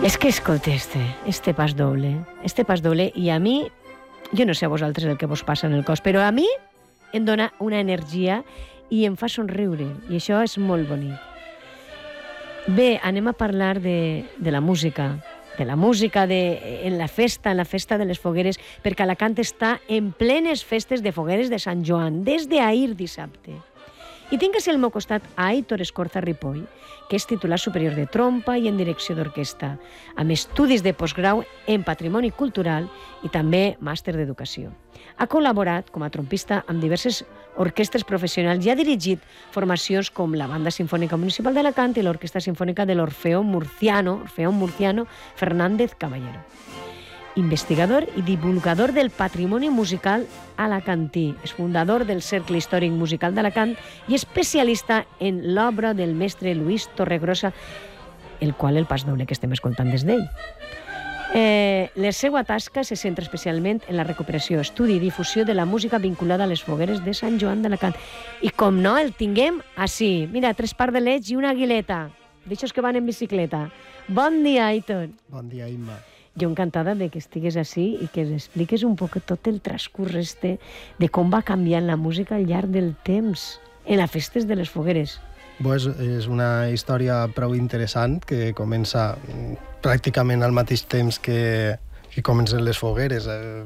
És que escolta este pas doble, i a mi, jo no sé a vosaltres el que vos passa en el cos, però a mi em dona una energia i em fa somriure, i això és molt bonic. Bé, anem a parlar de la música, en la festa de les fogueres, perquè Alacant està en plenes festes de fogueres de Sant Joan, des d'ahir dissabte. I tinc al meu costat a Aitor Escorza Ripoll, que és titular superior de trompa i en direcció d'orquestra, amb estudis de postgrau en patrimoni cultural i també màster d'educació. Ha col·laborat com a trompista amb diverses orquestres professionals i ha dirigit formacions com la Banda Sinfònica Municipal d'Alacant i l'Orquestra Sinfònica de l'Orfeón Murciano Fernández Caballero. Investigador i divulgador del patrimoni musical alacantí. És fundador del Cercle Històric Musical d'Alacant i especialista en l'obra del mestre Luis Torregrossa, el qual el pas doble que estem escoltant des d'ell. La seva tasca se centra especialment en la recuperació, estudi i difusió de la música vinculada a les fogueres de Sant Joan d'Alacant. I com no, el tinguem així. Mira, 3 pardalets i una aguileta, d'aixòs que van en bicicleta. Bon dia, Aitor. Bon dia, Imma. Jo encantada de que estigues així i que ens expliques un poc tot el transcurs de com va canviant la música al llarg del temps en les festes de les fogueres. És una història prou interessant que comença pràcticament al mateix temps que comencen les fogueres.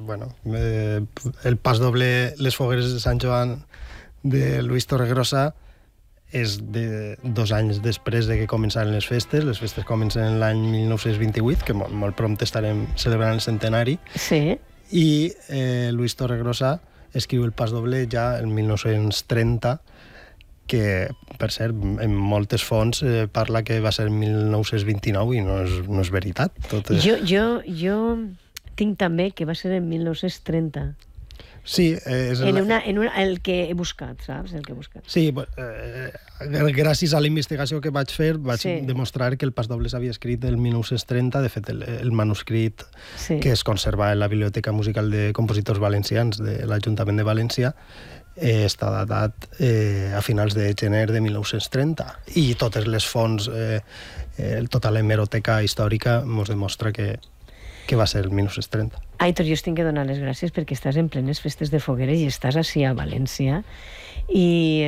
El pas doble Les fogueres de Sant Joan de Luis Torregrossa és de 2 anys després de que començaren les festes. Les festes comencen l'any 1928, que molt prompte estarem celebrant el centenari. Sí. I Luis Torregrossa escriu el pas doble ja el 1930, que, per cert, en moltes fonts parla que va ser en 1929 i no és veritat. Jo tinc també que va ser en 1930. Sí, és el que he buscat, saps? El que he buscat. Sí, gràcies a la investigació que vaig fer, vaig demostrar que el pas doble s'havia escrit el 1930. De fet, el manuscrit que es conserva en la Biblioteca Musical de Compositors Valencians de l'Ajuntament de València està datat a finals de gener de 1930. I totes les fonts, tota l'hemeroteca històrica ens demostra que va ser el 1930. Aitor, jo us tinc que donar les gràcies perquè estàs en plenes festes de fogueres i estàs així a València i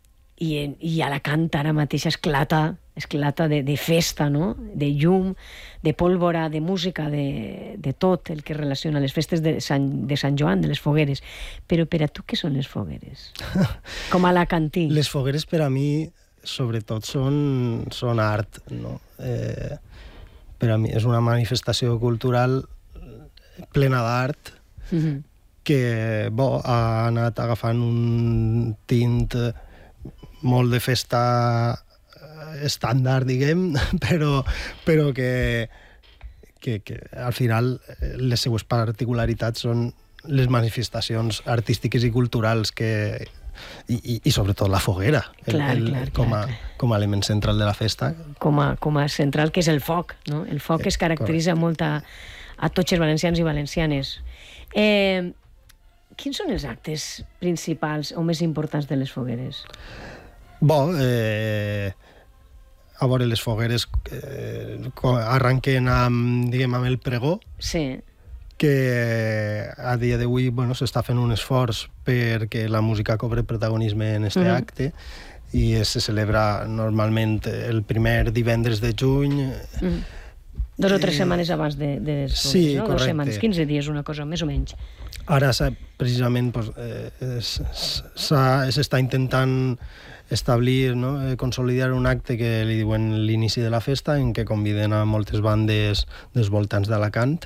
Alacant ara mateix esclata de festa, no? De llum, de pólvora, de música, de tot el que relaciona les festes de Sant Joan, de les fogueres. Però per a tu què són les fogueres? Com a alacantí. Les fogueres per a mi sobretot són art, no? Per a mi és una manifestació cultural plena d'art que ha anat agafant un tint molt de festa estàndard, diguem, però que al final les seues particularitats són les manifestacions artístiques i culturals i sobretot la foguera, com a element central de la festa. Com a central, que és el foc, no? El foc es caracteritza molt a tots els valencians i valencianes. Quins són els actes principals o més importants de les fogueres? A veure, les fogueres arranquen amb el pregó. Sí. Que a dia d'avui s'està fent un esforç perquè la música cobre protagonisme en aquest acte i se celebra normalment el primer divendres de juny. 2 o 3 setmanes abans de les fogueres, sí, no? 2 setmanes, 15 dies, una cosa més o menys. Ara precisament s'està intentant establir, consolidar un acte que li diuen l'inici de la festa, en què conviden a moltes bandes dels voltants d'Alacant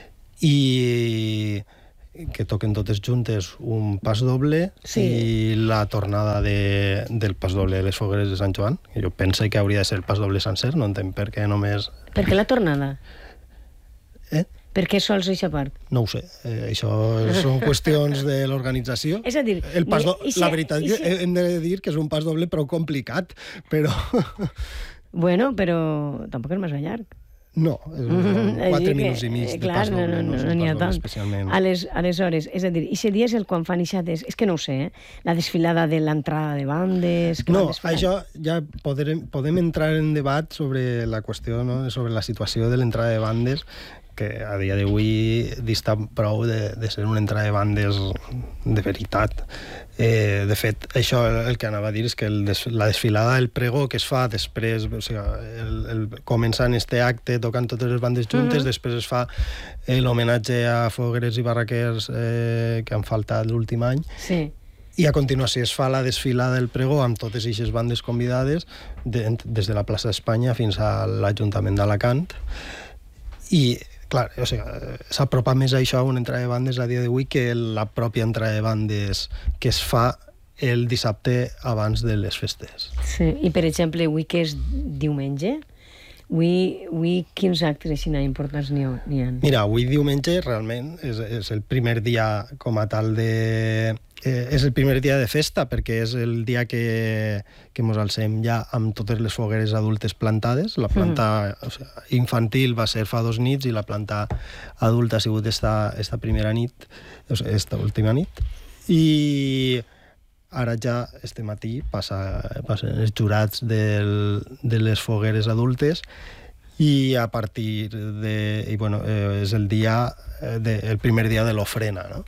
i que toquen totes juntes un pas doble i la tornada del pas doble de les fogueres de Sant Joan, que jo penso que hauria de ser el pas doble sencer, no entenc per què només... Per què la tornada? Per què sols eixa part? No ho sé, això són qüestions de l'organització. És a dir... La veritat, hem de dir que és un pas doble prou complicat, però... Bueno, però tampoc és massa llarg. No, 4 minuts i mig de pas doble, no n'hi ha tant. Aleshores, és a dir, i si dies el quan fan això, és que no ho sé, la desfilada de l'entrada de bandes... No, això ja podem entrar en debat sobre la qüestió, no? Sobre la situació de l'entrada de bandes, que a dia d'avui dista prou de ser una entrada de bandes de veritat. De fet, això el que anava a dir és que la desfilada del pregó que es fa després, o sigui, començant este acte tocant totes les bandes juntes, després es fa l'homenatge a fogueres i barraquers que han faltat l'últim any, i a continuació es fa la desfilada del pregó amb totes aquestes bandes convidades des de la plaça d'Espanya fins a l'Ajuntament d'Alacant, i clar, o sigui, s'apropa més a això, una entrada de bandes a dia d'avui, que la pròpia entrada de bandes que es fa el dissabte abans de les festes. Sí, i per exemple, avui que és diumenge, avui quins actes així importants n'hi ha? Mira, avui diumenge realment és el primer dia com a tal de... és el primer dia de festa, perquè és el dia que mos alcem ja amb totes les fogueres adultes plantades. La planta infantil va ser fa 2 nits i la planta adulta ha sigut esta primera nit, esta última nit. I ara ja, este matí, passen els jurats de les fogueres adultes, i a partir de... és el primer dia de l'ofrena, no?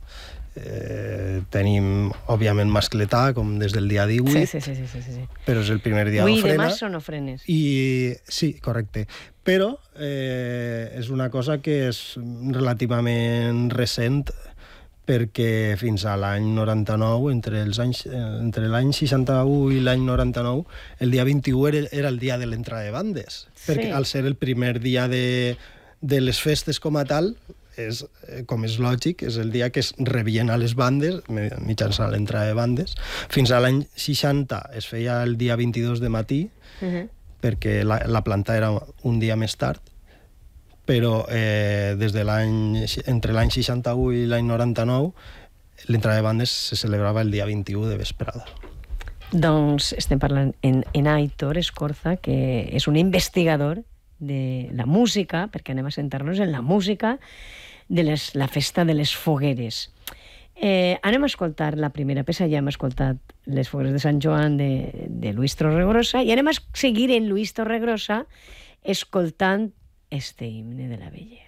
Tenim, òbviament, mascletà, com des del dia 18, sí. Però és el primer dia d'ofrena. Avui i demà són ofrenes. Sí, correcte. Però és una cosa que és relativament recent, perquè fins a l'any 99, entre l'any 61 i l'any 99, el dia 21 era el dia de l'entrada de bandes. Perquè al ser el primer dia de les festes com a tal, com és lògic, és el dia que es rebien a les bandes mitjançant l'entrada de bandes. Fins a l'any 60 es feia el dia 22 de matí, perquè la planta era un dia més tard, però entre l'any 61 i l'any 99 l'entrada de bandes se celebrava el dia 21 de vesprada. Doncs estem parlant en Aitor Escorza, que és un investigador de la música, perquè anem a centrar-nos en la música de la festa de les fogueres. Anem a escoltar la primera peça, ja hem escoltat les fogueres de Sant Joan de Luis Torregrossa, i anem a seguir en Luis Torregrossa escoltant este himne de la bellesa.